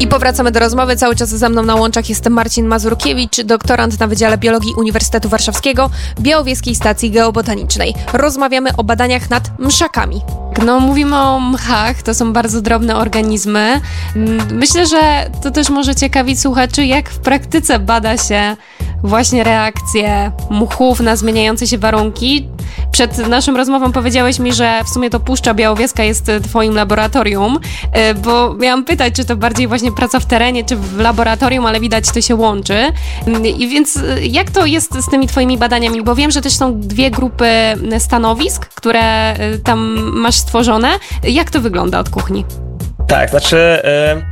I powracamy do rozmowy. Cały czas ze mną na łączach jest Marcin Mazurkiewicz, doktorant na Wydziale Biologii Uniwersytetu Warszawskiego, Białowieskiej Stacji Geobotanicznej. Rozmawiamy o badaniach nad mszakami. No, mówimy o mchach, to są bardzo drobne organizmy. Myślę, że to też może ciekawić słuchaczy, jak w praktyce bada się właśnie reakcje mchów na zmieniające się warunki. Przed naszą rozmową powiedziałeś mi, że w sumie to Puszcza Białowieska jest twoim laboratorium, bo miałam pytać, czy to bardziej właśnie praca w terenie, czy w laboratorium, ale widać, to się łączy. I więc jak to jest z tymi twoimi badaniami? Bo wiem, że też są 2 grupy stanowisk, które tam masz stworzone. Jak to wygląda od kuchni? Tak, znaczy...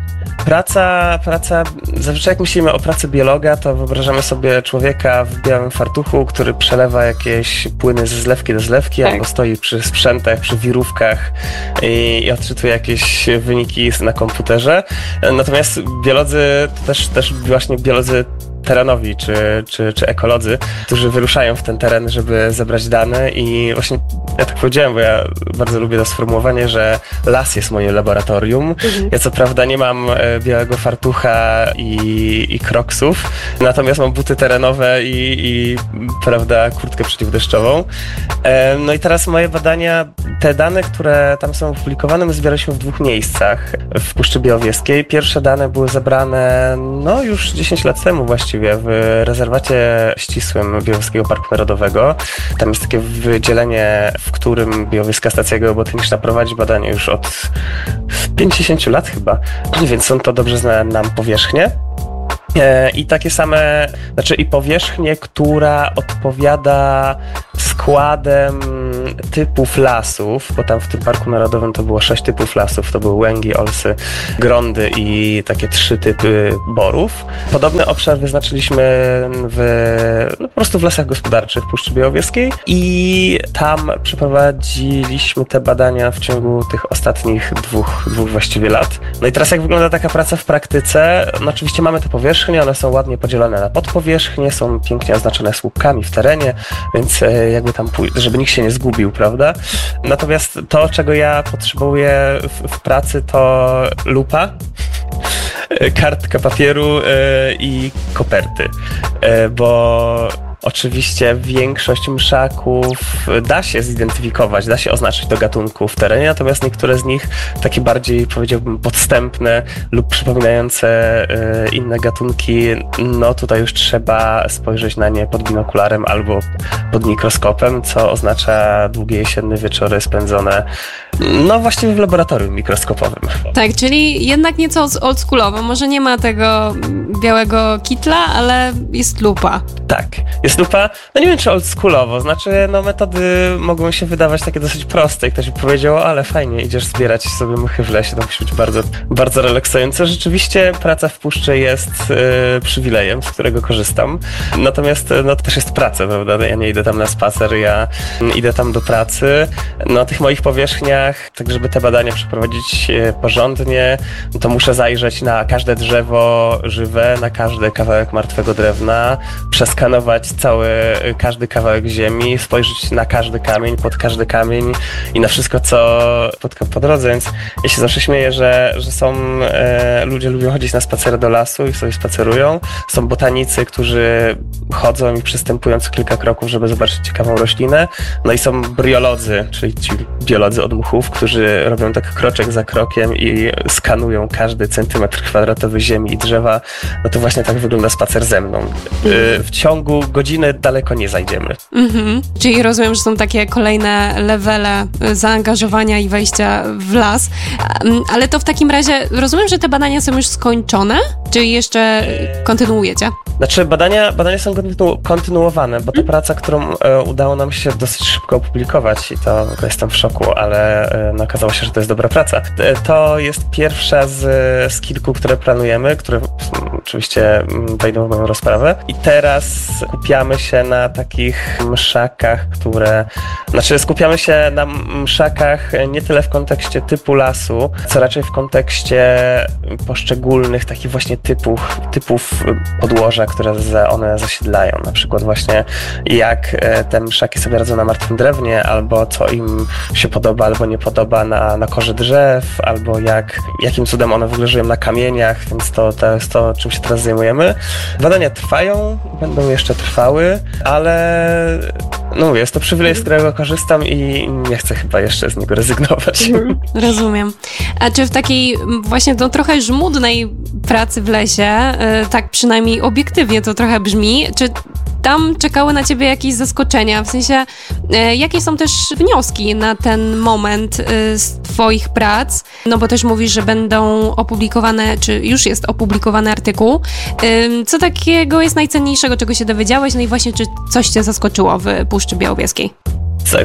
Praca, zazwyczaj jak myślimy o pracy biologa, to wyobrażamy sobie człowieka w białym fartuchu, który przelewa jakieś płyny ze zlewki do zlewki, tak. Albo stoi przy sprzętach, przy wirówkach i odczytuje jakieś wyniki na komputerze. Natomiast biolodzy, to też właśnie biolodzy terenowi czy ekolodzy, którzy wyruszają w ten teren, żeby zebrać dane i właśnie ja tak powiedziałem, bo ja bardzo lubię to sformułowanie, że las jest moim laboratorium. Ja co prawda nie mam białego fartucha i kroksów, natomiast mam buty terenowe i prawda, kurtkę przeciwdeszczową. No i teraz moje badania, te dane, które tam są opublikowane, my zbieraliśmy w 2 miejscach w Puszczy Białowieskiej. Pierwsze dane były zebrane już 10 lat temu właściwie w rezerwacie ścisłym Białowieskiego Parku Narodowego. Tam jest takie wydzielenie, w którym Białowieska Stacja Geobotaniczna prowadzi badania już od 50 lat chyba, więc są to dobrze znane nam powierzchnie. I takie same, i powierzchnię, która odpowiada składem typów lasów, bo tam w tym Parku Narodowym to było 6 typów lasów, to były łęgi, olsy, grądy i takie 3 typy borów. Podobny obszar wyznaczyliśmy po prostu w lasach gospodarczych Puszczy Białowieskiej i tam przeprowadziliśmy te badania w ciągu tych ostatnich dwóch właściwie lat. No i teraz jak wygląda taka praca w praktyce? No oczywiście mamy te powierzchnie, one są ładnie podzielone na podpowierzchnie, są pięknie oznaczone słupkami w terenie, więc jakby tam żeby nikt się nie zgubił, prawda? Natomiast to, czego ja potrzebuję w pracy, to lupa, kartka papieru i koperty, bo oczywiście większość mszaków da się zidentyfikować, da się oznaczyć do gatunku w terenie, natomiast niektóre z nich, takie bardziej powiedziałbym podstępne lub przypominające inne gatunki, no tutaj już trzeba spojrzeć na nie pod binokularem albo pod mikroskopem, co oznacza długie jesienne wieczory spędzone właściwie w laboratorium mikroskopowym. Tak, czyli jednak nieco oldschoolowo, może nie ma tego białego kitla, ale jest lupa. Tak, jest lupa, nie wiem czy oldschoolowo, metody mogą się wydawać takie dosyć proste i ktoś by powiedział, ale fajnie, idziesz zbierać sobie mchy w lesie, to musi być bardzo, bardzo relaksujące. Rzeczywiście praca w puszczy jest przywilejem, z którego korzystam, natomiast to też jest praca, prawda, ja nie idę tam na spacer, ja idę tam do pracy, na tych moich powierzchniach, tak żeby te badania przeprowadzić porządnie, to muszę zajrzeć na każde drzewo żywe, na każdy kawałek martwego drewna, przeskanować każdy kawałek ziemi, spojrzeć na każdy kamień, pod każdy kamień i na wszystko, co spotkam po drodze, więc ja się zawsze śmieję, że są ludzie lubią chodzić na spacery do lasu i sobie spacerują. Są botanicy, którzy chodzą i przystępują co kilka kroków, żeby zobaczyć ciekawą roślinę. No i są briolodzy, czyli ci biolodzy od mchów, którzy robią tak kroczek za krokiem i skanują każdy centymetr kwadratowy ziemi i drzewa. No to właśnie tak wygląda spacer ze mną. W ciągu godziny daleko nie zajdziemy. Czyli rozumiem, że są takie kolejne levele zaangażowania i wejścia w las. Ale to w takim razie rozumiem, że te badania są już skończone? Czy jeszcze kontynuujecie? Badania są kontynuowane, bo ta praca, którą udało nam się dosyć szybko opublikować i to jestem w szoku, ale okazało się, że to jest dobra praca. To jest pierwsza z kilku, które planujemy, które oczywiście wejdą w moją rozprawę. I teraz skupiamy się na takich mszakach, skupiamy się na mszakach nie tyle w kontekście typu lasu, co raczej w kontekście poszczególnych takich właśnie typów podłoża, które one zasiedlają. Na przykład właśnie jak te mszaki sobie radzą na martwym drewnie, albo co im się podoba albo nie podoba na korze drzew, albo jakim cudem one w ogóle żyją na kamieniach, więc to jest to, czym się teraz zajmujemy. Badania trwają, będą jeszcze trwały, ale jest to przywilej, z którego korzystam i nie chcę chyba jeszcze z niego rezygnować. Rozumiem. A czy w takiej właśnie trochę żmudnej pracy w lesie, tak przynajmniej obiektywnie to trochę brzmi, czy tam czekały na ciebie jakieś zaskoczenia? W sensie, jakie są też wnioski na ten moment z twoich prac? No bo też mówisz, że będą opublikowane, czy już jest opublikowany artykuł. Co takiego jest najcenniejszego, czego się dowiedziałeś? No i właśnie, czy coś cię zaskoczyło w Puszczy Białowieskiej? Tak,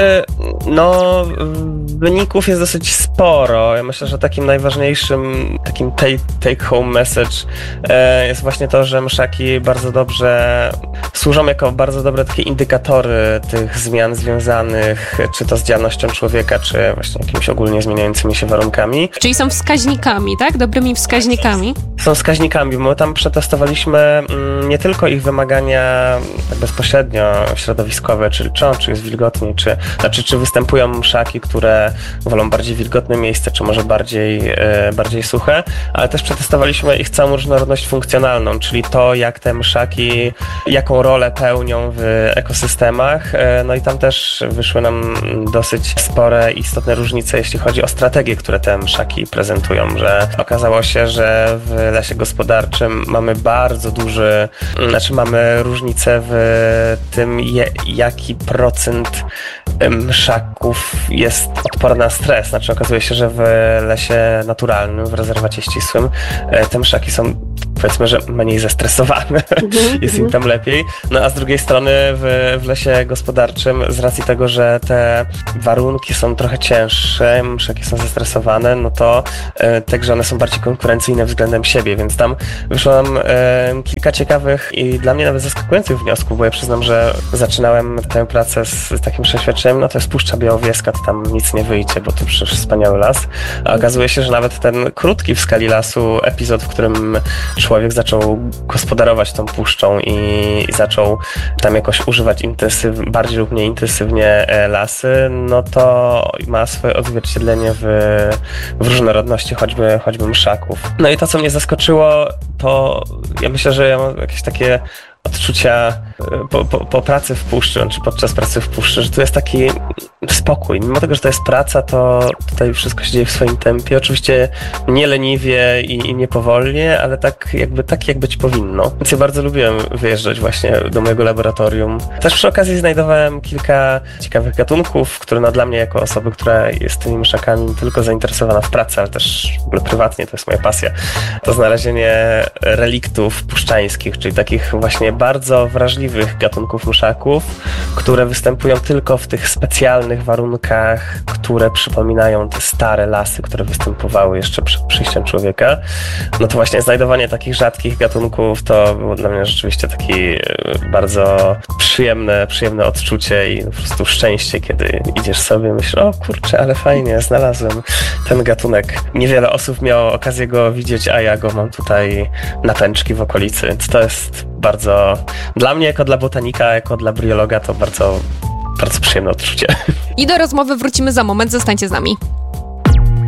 wyników jest dosyć sporo. Ja myślę, że takim najważniejszym, takim take-home message jest właśnie to, że mszaki bardzo dobrze służą jako bardzo dobre takie indykatory tych zmian związanych czy to z działalnością człowieka, czy właśnie jakimiś ogólnie zmieniającymi się warunkami. Czyli są wskaźnikami, tak? Dobrymi wskaźnikami? Są wskaźnikami, bo my tam przetestowaliśmy nie tylko ich wymagania tak bezpośrednio środowiskowe, czyli czy jest wilgotnie, czy występują mszaki, które wolą bardziej wilgotne miejsce, czy może bardziej suche, ale też przetestowaliśmy ich całą różnorodność funkcjonalną, czyli to, jak te mszaki, jaką rolę pełnią w ekosystemach. No i tam też wyszły nam dosyć spore i istotne różnice, jeśli chodzi o strategie, które te mszaki prezentują, że okazało się, że w lesie gospodarczym mamy różnicę w tym, jaki procent mszaków jest odporny na stres. Znaczy okazuje się, że w lesie naturalnym, w rezerwacie ścisłym te mszaki są, powiedzmy, że mniej zestresowane. Jest im tam lepiej. No a z drugiej strony w lesie gospodarczym, z racji tego, że te warunki są trochę cięższe, mszaki są zestresowane, no to także one są bardziej konkurencyjne względem siebie, więc tam wyszło nam kilka ciekawych i dla mnie nawet zaskakujących wniosków, bo ja przyznam, że zaczynałem tę pracę z takim przeświadczeniem, no to jest Puszcza Białowieska, to tam nic nie wyjdzie, bo to przecież wspaniały las. A okazuje się, że nawet ten krótki w skali lasu epizod, w którym człowiek zaczął gospodarować tą puszczą i zaczął tam jakoś używać bardziej lub mniej intensywnie lasy, no to ma swoje odzwierciedlenie w różnorodności choćby mszaków. No i to, co mnie zaskoczyło, to ja myślę, że ja mam jakieś takie odczucia po pracy w puszczy, czy podczas pracy w puszczy, że tu jest taki spokój. Mimo tego, że to jest praca, to tutaj wszystko się dzieje w swoim tempie. Oczywiście nie leniwie i nie powolnie, ale tak jak być powinno. Więc ja bardzo lubiłem wyjeżdżać właśnie do mojego laboratorium. Też przy okazji znajdowałem kilka ciekawych gatunków, które dla mnie jako osoby, która jest tymi mszakami nie tylko zainteresowana w pracy, ale też w ogóle prywatnie, to jest moja pasja. To znalezienie reliktów puszczańskich, czyli takich właśnie bardzo wrażliwych gatunków mszaków, które występują tylko w tych specjalnych warunkach, które przypominają te stare lasy, które występowały jeszcze przed przyjściem człowieka. No to właśnie znajdowanie takich rzadkich gatunków to było dla mnie rzeczywiście takie bardzo przyjemne odczucie i po prostu szczęście, kiedy idziesz sobie i myślisz, o kurczę, ale fajnie, znalazłem ten gatunek. Niewiele osób miało okazję go widzieć, a ja go mam tutaj na pęczki w okolicy, więc to jest bardzo, dla mnie jako dla botanika, jako dla briologa to bardzo, bardzo przyjemne odczucie. I do rozmowy wrócimy za moment, zostańcie z nami.